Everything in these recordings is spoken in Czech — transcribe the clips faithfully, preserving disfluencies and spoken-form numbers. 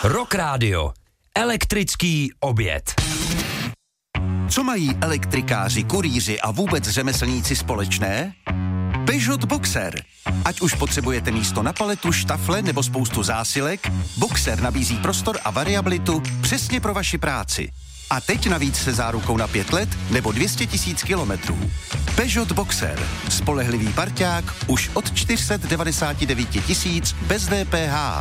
Rock Radio. Elektrický oběd. Co mají elektrikáři, kurýři a vůbec řemeslníci společné? Peugeot Boxer. Ať už potřebujete místo na paletu, štafle nebo spoustu zásilek, Boxer nabízí prostor a variabilitu přesně pro vaši práci. A teď navíc se zárukou na pět let nebo dvě stě tisíc kilometrů. Peugeot Boxer. Spolehlivý parťák už od čtyři sta devadesát devět tisíc bez D P H.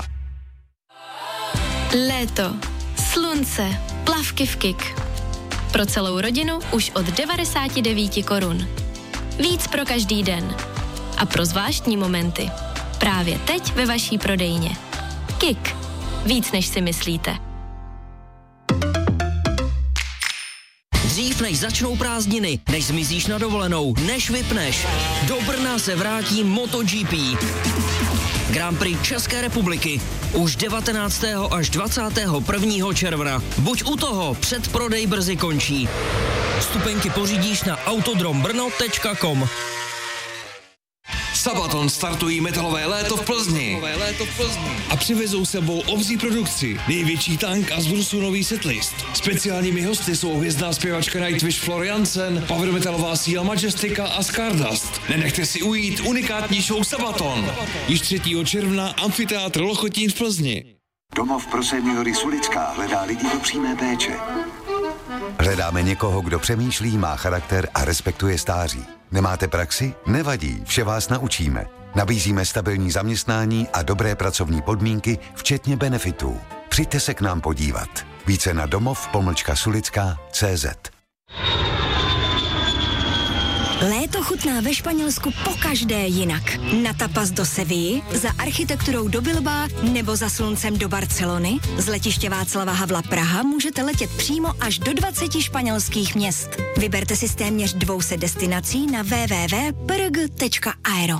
Léto, slunce, plavky v Kik. Pro celou rodinu už od devadesát devět korun. Víc pro každý den. A pro zvláštní momenty. Právě teď ve vaší prodejně. Kik. Víc než si myslíte. Dřív než začnou prázdniny, než zmizíš na dovolenou, než vypneš, do Brna se vrátí MotoGP. Grand Prix České republiky už devatenáctého až dvacátého prvního června. Buď u toho, předprodej brzy končí. Vstupenky pořídíš na autodrombrno tečka com. Sabaton startují metalové léto v Plzni. A přivezou sebou obří produkci, největší tank a z Brusu nový setlist. Speciálními hosty jsou hvězdná zpěvačka Nightwish Floriansen, power metalová síla Majestika a Stardust. Nenechte si ujít unikátní show Sabaton. Již třetího června amfiteátr Lochotín v Plzni. Domov pro seniory Sulická hledá lidi do přímé péče. Hledáme někoho, kdo přemýšlí, má charakter a respektuje stáří. Nemáte praxi? Nevadí, vše vás naučíme. Nabízíme stabilní zaměstnání a dobré pracovní podmínky, včetně benefitů. Přijďte se k nám podívat. Více na domov pomlčka sulická tečka cé zet. Léto chutná ve Španělsku pokaždé jinak. Na tapas do Sevilly, za architekturou do Bilbaa nebo za sluncem do Barcelony. Z letiště Václava Havla Praha můžete letět přímo až do dvaceti španělských měst. Vyberte si z téměř dvou set destinací na w w w tečka p r g tečka aero.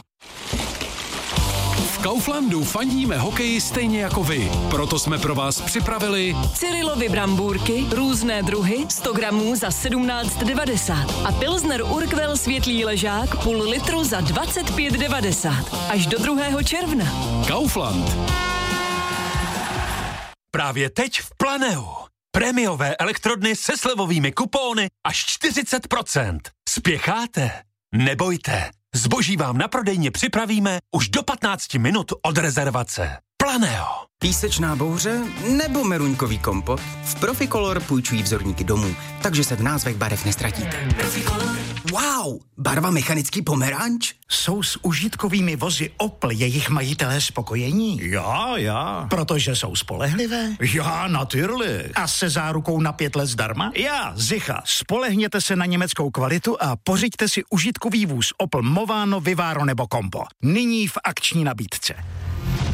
V Kauflandu fandíme hokeji stejně jako vy. Proto jsme pro vás připravili Cyrilovy brambůrky, různé druhy, sto gramů za sedmnáct devadesát a Pilsner Urquell světlý ležák půl litru za dvacet pět devadesát. Až do druhého června. Kaufland. Právě teď v Planeu. Prémiové elektrodny se slevovými kupóny až čtyřicet procent. Spěcháte? Nebojte. Zboží vám na prodejně připravíme už do patnácti minut od rezervace. Planeo. Písečná bouře nebo meruňkový kompot? V Proficolor půjčují vzorníky domů, takže se v názvech barev nestratíte. Wow, barva mechanický pomeranč? Jsou s užitkovými vozy Opel jejich majitelé spokojení? Já, já. Protože jsou spolehlivé? Já, natürlich. A se zárukou na pět let zdarma? Já, sicher. Spolehněte se na německou kvalitu a pořiďte si užitkový vůz Opel Movano, Vivaro nebo Compo. Nyní v akční nabídce.